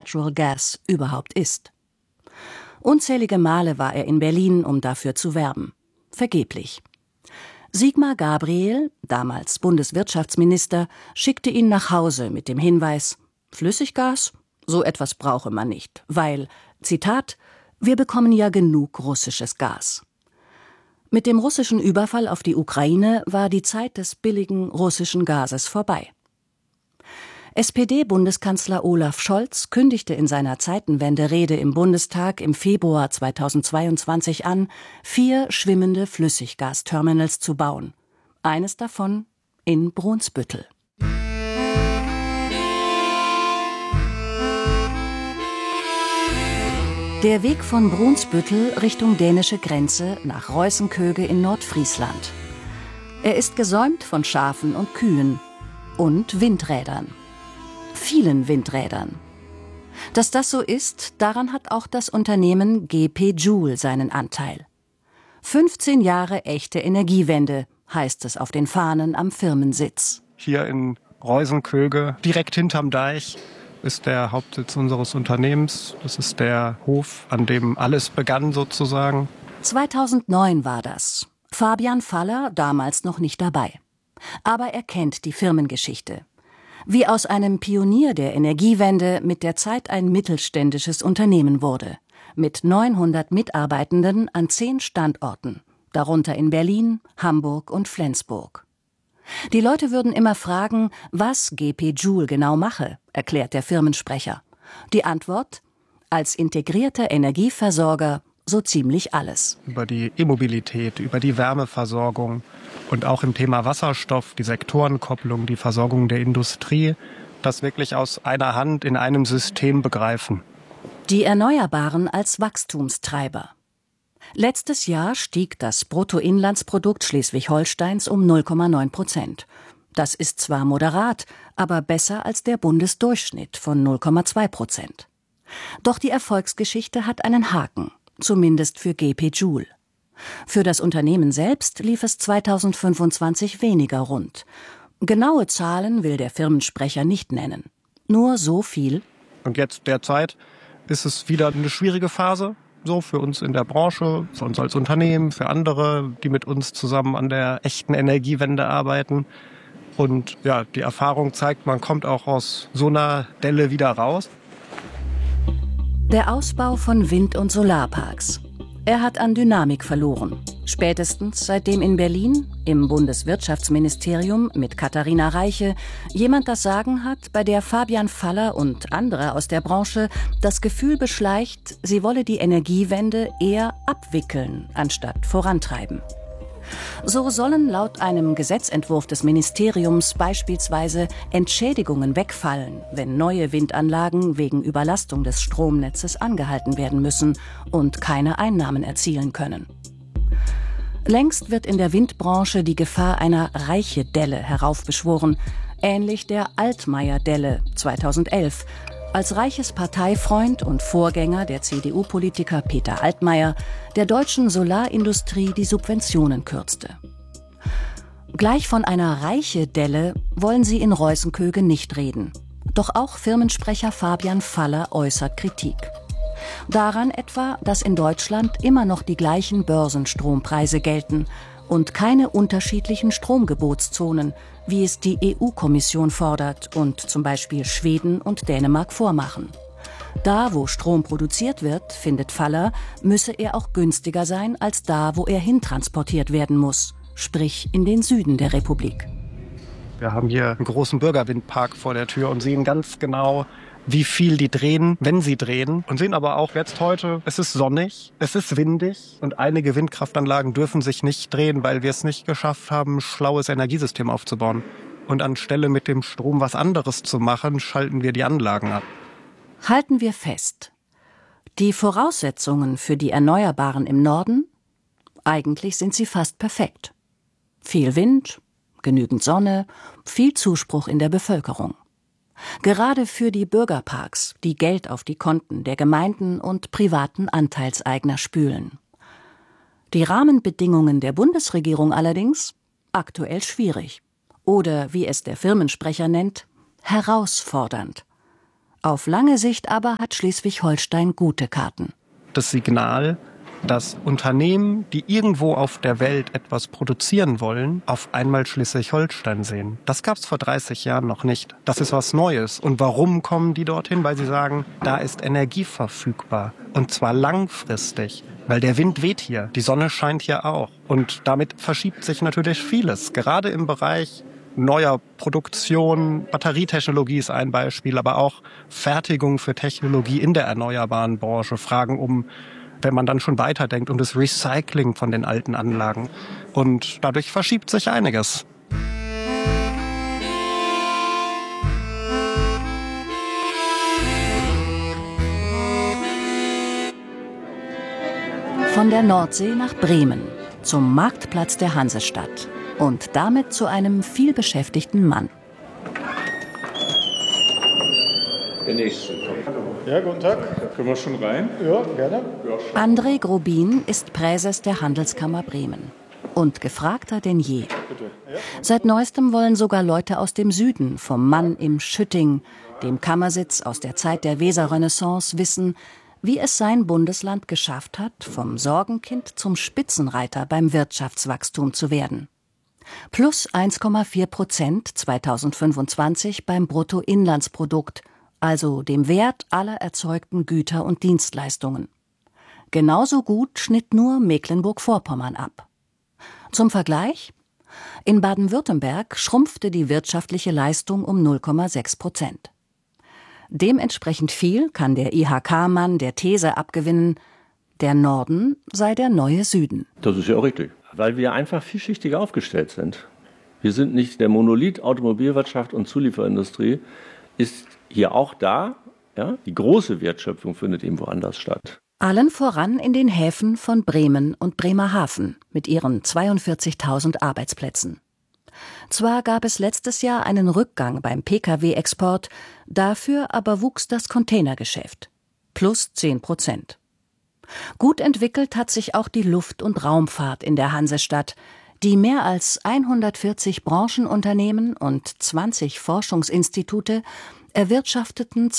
Natural Gas überhaupt ist. Unzählige Male war er in Berlin, um dafür zu werben. Vergeblich. Sigmar Gabriel, damals Bundeswirtschaftsminister, schickte ihn nach Hause mit dem Hinweis: Flüssiggas? So etwas brauche man nicht, weil, Zitat, wir bekommen ja genug russisches Gas. Mit dem russischen Überfall auf die Ukraine war die Zeit des billigen russischen Gases vorbei. SPD-Bundeskanzler Olaf Scholz kündigte in seiner Zeitenwende-Rede im Bundestag im Februar 2022 an, 4 schwimmende Flüssiggasterminals zu bauen. Eines davon in Brunsbüttel. Der Weg von Brunsbüttel Richtung dänische Grenze nach Reußenköge in Nordfriesland. Er ist gesäumt von Schafen und Kühen und Windrädern. Vielen Windrädern. Dass das so ist, daran hat auch das Unternehmen GP Joule seinen Anteil. 15 Jahre echte Energiewende, heißt es auf den Fahnen am Firmensitz. Hier in Reußenköge, direkt hinterm Deich, ist der Hauptsitz unseres Unternehmens. Das ist der Hof, an dem alles begann sozusagen. 2009 war das. Fabian Faller damals noch nicht dabei. Aber er kennt die Firmengeschichte. Wie aus einem Pionier der Energiewende mit der Zeit ein mittelständisches Unternehmen wurde. Mit 900 Mitarbeitenden an 10 Standorten, darunter in Berlin, Hamburg und Flensburg. Die Leute würden immer fragen, was GP Joule genau mache, erklärt der Firmensprecher. Die Antwort: als integrierter Energieversorger so ziemlich alles. Über die E-Mobilität, über die Wärmeversorgung und auch im Thema Wasserstoff, die Sektorenkopplung, die Versorgung der Industrie, das wirklich aus einer Hand in einem System begreifen. Die Erneuerbaren als Wachstumstreiber. Letztes Jahr stieg das Bruttoinlandsprodukt Schleswig-Holsteins um 0,9%. Das ist zwar moderat, aber besser als der Bundesdurchschnitt von 0,2%. Doch die Erfolgsgeschichte hat einen Haken, zumindest für GP Joule. Für das Unternehmen selbst lief es 2025 weniger rund. Genaue Zahlen will der Firmensprecher nicht nennen. Nur so viel: Und jetzt derzeit ist es wieder eine schwierige Phase. So für uns in der Branche, für uns als Unternehmen, für andere, die mit uns zusammen an der echten Energiewende arbeiten. Und ja, die Erfahrung zeigt, man kommt auch aus so einer Delle wieder raus. Der Ausbau von Wind- und Solarparks. Er hat an Dynamik verloren. Spätestens seitdem in Berlin, im Bundeswirtschaftsministerium mit Katharina Reiche, jemand das Sagen hat, bei der Fabian Faller und andere aus der Branche das Gefühl beschleicht, sie wolle die Energiewende eher abwickeln, anstatt vorantreiben. So sollen laut einem Gesetzentwurf des Ministeriums beispielsweise Entschädigungen wegfallen, wenn neue Windanlagen wegen Überlastung des Stromnetzes angehalten werden müssen und keine Einnahmen erzielen können. Längst wird in der Windbranche die Gefahr einer Reiche-Delle heraufbeschworen, ähnlich der Altmaier-Delle 2011, als Reiches Parteifreund und Vorgänger der CDU-Politiker Peter Altmaier der deutschen Solarindustrie die Subventionen kürzte. Gleich von einer Reiche-Delle wollen sie in Reußenköge nicht reden. Doch auch Firmensprecher Fabian Faller äußert Kritik. Daran etwa, dass in Deutschland immer noch die gleichen Börsenstrompreise gelten und keine unterschiedlichen Stromgebotszonen, wie es die EU-Kommission fordert und zum Beispiel Schweden und Dänemark vormachen. Da, wo Strom produziert wird, findet Faller, müsse er auch günstiger sein als da, wo er hintransportiert werden muss, sprich in den Süden der Republik. Wir haben hier einen großen Bürgerwindpark vor der Tür und sehen ganz genau, wie viel die drehen, wenn sie drehen. Und sehen aber auch jetzt heute, es ist sonnig, es ist windig und einige Windkraftanlagen dürfen sich nicht drehen, weil wir es nicht geschafft haben, ein schlaues Energiesystem aufzubauen. Und anstelle mit dem Strom was anderes zu machen, schalten wir die Anlagen ab. Halten wir fest. Die Voraussetzungen für die Erneuerbaren im Norden? Eigentlich sind sie fast perfekt. Viel Wind, genügend Sonne, viel Zuspruch in der Bevölkerung. Gerade für die Bürgerparks, die Geld auf die Konten der Gemeinden und privaten Anteilseigner spülen. Die Rahmenbedingungen der Bundesregierung allerdings aktuell schwierig. Oder, wie es der Firmensprecher nennt, herausfordernd. Auf lange Sicht aber hat Schleswig-Holstein gute Karten. Das Signal, dass Unternehmen, die irgendwo auf der Welt etwas produzieren wollen, auf einmal Schleswig-Holstein sehen. Das gab es vor 30 Jahren noch nicht. Das ist was Neues. Und warum kommen die dorthin? Weil sie sagen, da ist Energie verfügbar. Und zwar langfristig. Weil der Wind weht hier, die Sonne scheint hier auch. Und damit verschiebt sich natürlich vieles. Gerade im Bereich neuer Produktion, Batterietechnologie ist ein Beispiel, aber auch Fertigung für Technologie in der erneuerbaren Branche, Fragen wenn man dann schon weiterdenkt, das Recycling von den alten Anlagen. Und dadurch verschiebt sich einiges. Von der Nordsee nach Bremen, zum Marktplatz der Hansestadt und damit zu einem vielbeschäftigten Mann. Der nächste kommt. Ja, guten Tag. Können wir schon rein? Ja, gerne. André Grobin ist Präses der Handelskammer Bremen und gefragter denn je. Bitte. Ja. Seit neuestem wollen sogar Leute aus dem Süden vom Mann im Schütting, dem Kammersitz aus der Zeit der Weserrenaissance, wissen, wie es sein Bundesland geschafft hat, vom Sorgenkind zum Spitzenreiter beim Wirtschaftswachstum zu werden. Plus 1,4% 2025 beim Bruttoinlandsprodukt, also dem Wert aller erzeugten Güter und Dienstleistungen. Genauso gut schnitt nur Mecklenburg-Vorpommern ab. Zum Vergleich: In Baden-Württemberg schrumpfte die wirtschaftliche Leistung um 0,6%. Dementsprechend viel kann der IHK-Mann der These abgewinnen, der Norden sei der neue Süden. Das ist ja auch richtig, weil wir einfach vielschichtiger aufgestellt sind. Wir sind nicht der Monolith Automobilwirtschaft und Zulieferindustrie ist hier auch da. Ja? Die große Wertschöpfung findet eben woanders statt. Allen voran in den Häfen von Bremen und Bremerhaven mit ihren 42.000 Arbeitsplätzen. Zwar gab es letztes Jahr einen Rückgang beim Pkw-Export, dafür aber wuchs das Containergeschäft. Plus 10%. Gut entwickelt hat sich auch die Luft- und Raumfahrt in der Hansestadt, die mehr als 140 Branchenunternehmen und 20 Forschungsinstitute erwirtschafteten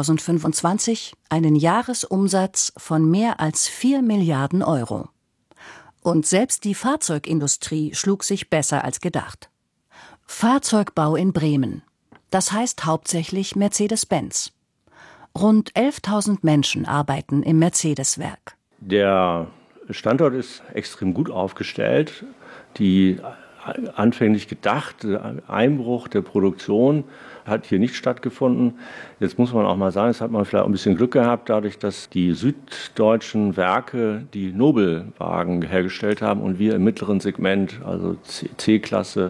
2025 einen Jahresumsatz von mehr als 4 Milliarden Euro. Und selbst die Fahrzeugindustrie schlug sich besser als gedacht. Fahrzeugbau in Bremen. Das heißt hauptsächlich Mercedes-Benz. Rund 11.000 Menschen arbeiten im Mercedes-Werk. Der Standort ist extrem gut aufgestellt. Die anfänglich gedachte Einbruch der Produktion hat hier nicht stattgefunden. Jetzt muss man auch mal sagen, es hat man vielleicht ein bisschen Glück gehabt, dadurch, dass die süddeutschen Werke die Nobelwagen hergestellt haben und wir im mittleren Segment, also C-Klasse,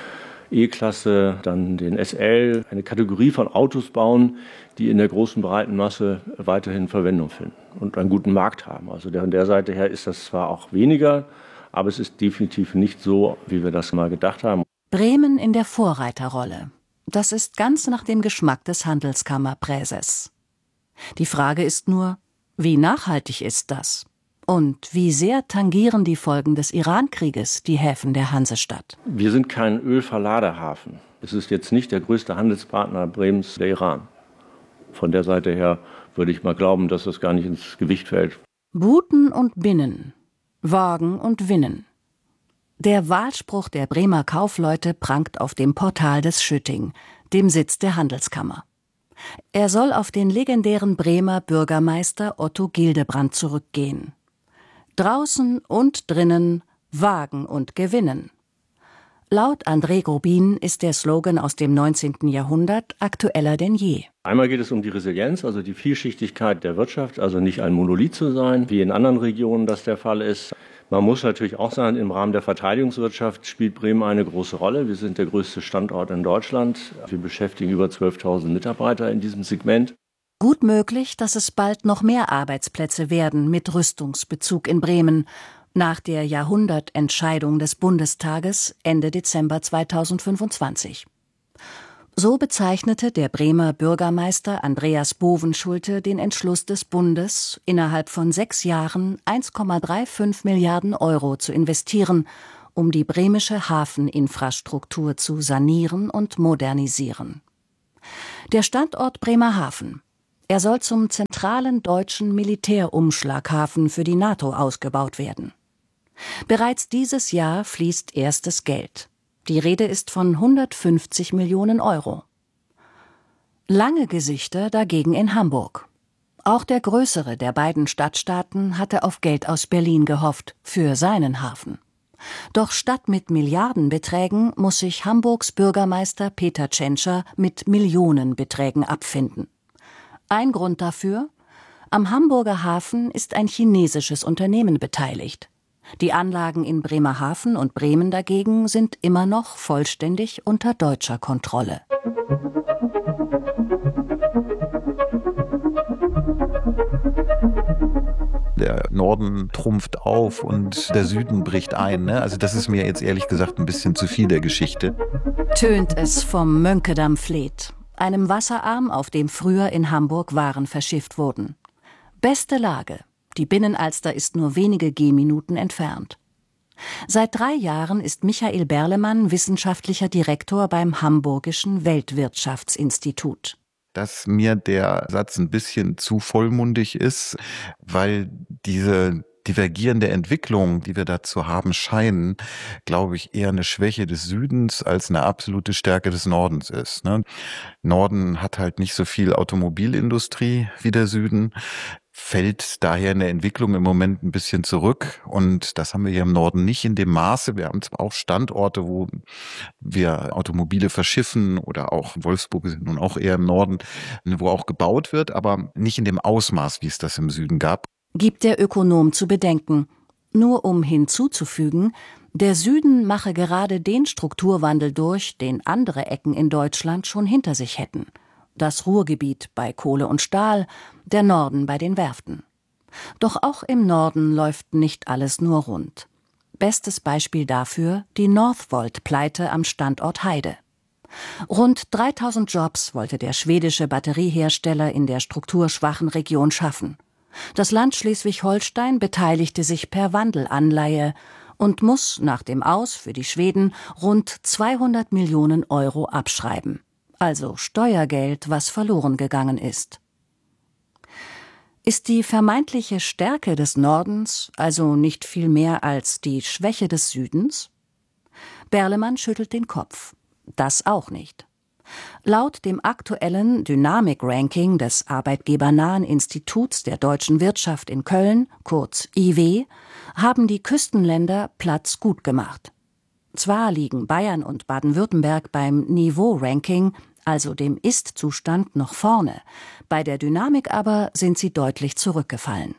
E-Klasse, dann den SL, eine Kategorie von Autos bauen, die in der großen breiten Masse weiterhin Verwendung finden und einen guten Markt haben. Also von der Seite her ist das zwar auch weniger, aber es ist definitiv nicht so, wie wir das mal gedacht haben. Bremen in der Vorreiterrolle. Das ist ganz nach dem Geschmack des Handelskammerpräses. Die Frage ist nur, wie nachhaltig ist das? Und wie sehr tangieren die Folgen des Iran-Krieges die Häfen der Hansestadt? Wir sind kein Ölverladehafen. Es ist jetzt nicht der größte Handelspartner Bremens der Iran. Von der Seite her würde ich mal glauben, dass das gar nicht ins Gewicht fällt. Buten und Binnen, Wagen und Winnen. Der Wahlspruch der Bremer Kaufleute prangt auf dem Portal des Schütting, dem Sitz der Handelskammer. Er soll auf den legendären Bremer Bürgermeister Otto Gildebrand zurückgehen. Draußen und drinnen, wagen und gewinnen. Laut André Grobin ist der Slogan aus dem 19. Jahrhundert aktueller denn je. Einmal geht es um die Resilienz, also die Vielschichtigkeit der Wirtschaft, also nicht ein Monolith zu sein, wie in anderen Regionen das der Fall ist. Man muss natürlich auch sagen, im Rahmen der Verteidigungswirtschaft spielt Bremen eine große Rolle. Wir sind der größte Standort in Deutschland. Wir beschäftigen über 12.000 Mitarbeiter in diesem Segment. Gut möglich, dass es bald noch mehr Arbeitsplätze werden mit Rüstungsbezug in Bremen, nach der Jahrhundertentscheidung des Bundestages Ende Dezember 2025. So bezeichnete der Bremer Bürgermeister Andreas Bovenschulte den Entschluss des Bundes, innerhalb von 6 Jahren 1,35 Milliarden Euro zu investieren, um die bremische Hafeninfrastruktur zu sanieren und modernisieren. Der Standort Bremerhaven, Er soll zum zentralen deutschen Militärumschlaghafen für die NATO ausgebaut werden. Bereits dieses Jahr fließt erstes Geld. Die Rede ist von 150 Millionen Euro. Lange Gesichter dagegen in Hamburg. Auch der größere der beiden Stadtstaaten hatte auf Geld aus Berlin gehofft, für seinen Hafen. Doch statt mit Milliardenbeträgen muss sich Hamburgs Bürgermeister Peter Tschentscher mit Millionenbeträgen abfinden. Ein Grund dafür: am Hamburger Hafen ist ein chinesisches Unternehmen beteiligt. Die Anlagen in Bremerhaven und Bremen dagegen sind immer noch vollständig unter deutscher Kontrolle. Der Norden trumpft auf und der Süden bricht ein. Ne? Also das ist mir jetzt ehrlich gesagt ein bisschen zu viel der Geschichte. Tönt es vom Mönckedamm-Fleet, einem Wasserarm, auf dem früher in Hamburg Waren verschifft wurden. Beste Lage. Die Binnenalster ist nur wenige Gehminuten entfernt. Seit 3 Jahren ist Michael Berlemann wissenschaftlicher Direktor beim Hamburgischen Weltwirtschaftsinstitut. Dass mir der Satz ein bisschen zu vollmundig ist, weil diese divergierende Entwicklung, die wir dazu haben scheinen, glaube ich, eher eine Schwäche des Südens als eine absolute Stärke des Nordens ist. Ne? Norden hat halt nicht so viel Automobilindustrie wie der Süden, fällt daher in der Entwicklung im Moment ein bisschen zurück. Und das haben wir hier im Norden nicht in dem Maße. Wir haben zwar auch Standorte, wo wir Automobile verschiffen, oder auch Wolfsburg ist nun auch eher im Norden, wo auch gebaut wird, aber nicht in dem Ausmaß, wie es das im Süden gab. Gibt der Ökonom zu bedenken. Nur um hinzuzufügen, der Süden mache gerade den Strukturwandel durch, den andere Ecken in Deutschland schon hinter sich hätten. Das Ruhrgebiet bei Kohle und Stahl, der Norden bei den Werften. Doch auch im Norden läuft nicht alles nur rund. Bestes Beispiel dafür die Northvolt-Pleite am Standort Heide. Rund 3000 Jobs wollte der schwedische Batteriehersteller in der strukturschwachen Region schaffen. Das Land Schleswig-Holstein beteiligte sich per Wandelanleihe und muss nach dem Aus für die Schweden rund 200 Millionen Euro abschreiben. Also Steuergeld, was verloren gegangen ist. Ist die vermeintliche Stärke des Nordens also nicht viel mehr als die Schwäche des Südens? Berlemann schüttelt den Kopf. Das auch nicht. Laut dem aktuellen Dynamik-Ranking des Arbeitgebernahen Instituts der deutschen Wirtschaft in Köln, kurz IW, haben die Küstenländer Platz gut gemacht. Zwar liegen Bayern und Baden-Württemberg beim Niveau-Ranking, also dem Ist-Zustand, noch vorne, bei der Dynamik aber sind sie deutlich zurückgefallen.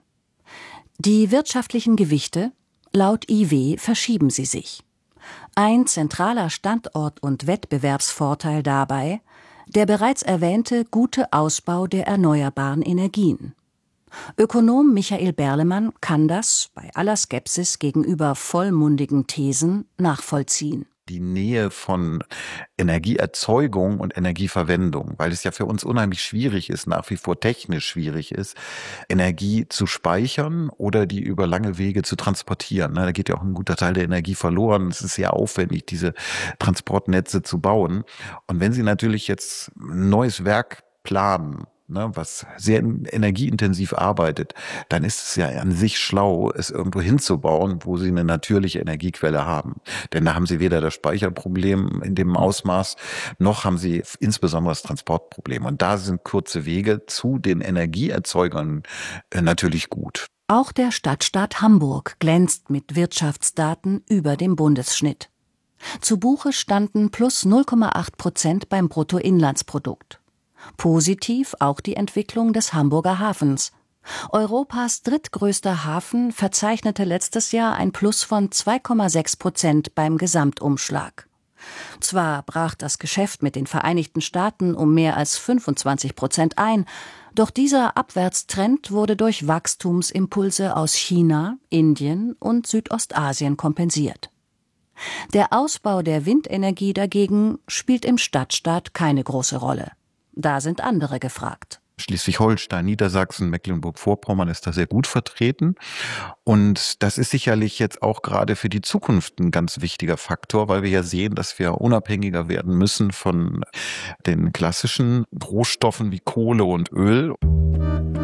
Die wirtschaftlichen Gewichte? Laut IW verschieben sie sich. Ein zentraler Standort- und Wettbewerbsvorteil dabei: der bereits erwähnte gute Ausbau der erneuerbaren Energien. Ökonom Michael Berlemann kann das, bei aller Skepsis gegenüber vollmundigen Thesen, nachvollziehen. Die Nähe von Energieerzeugung und Energieverwendung, weil es ja für uns unheimlich schwierig ist, nach wie vor technisch schwierig ist, Energie zu speichern oder die über lange Wege zu transportieren. Da geht ja auch ein guter Teil der Energie verloren. Es ist sehr aufwendig, diese Transportnetze zu bauen. Und wenn Sie natürlich jetzt ein neues Werk planen, was sehr energieintensiv arbeitet, dann ist es ja an sich schlau, es irgendwo hinzubauen, wo Sie eine natürliche Energiequelle haben. Denn da haben Sie weder das Speicherproblem in dem Ausmaß, noch haben Sie insbesondere das Transportproblem. Und da sind kurze Wege zu den Energieerzeugern natürlich gut. Auch der Stadtstaat Hamburg glänzt mit Wirtschaftsdaten über dem Bundesschnitt. Zu Buche standen plus 0,8% beim Bruttoinlandsprodukt. Positiv auch die Entwicklung des Hamburger Hafens. Europas drittgrößter Hafen verzeichnete letztes Jahr ein Plus von 2,6% beim Gesamtumschlag. Zwar brach das Geschäft mit den Vereinigten Staaten um mehr als 25% ein, doch dieser Abwärtstrend wurde durch Wachstumsimpulse aus China, Indien und Südostasien kompensiert. Der Ausbau der Windenergie dagegen spielt im Stadtstaat keine große Rolle. Da sind andere gefragt. Schleswig-Holstein, Niedersachsen, Mecklenburg-Vorpommern ist da sehr gut vertreten. Und das ist sicherlich jetzt auch gerade für die Zukunft ein ganz wichtiger Faktor, weil wir ja sehen, dass wir unabhängiger werden müssen von den klassischen Rohstoffen wie Kohle und Öl.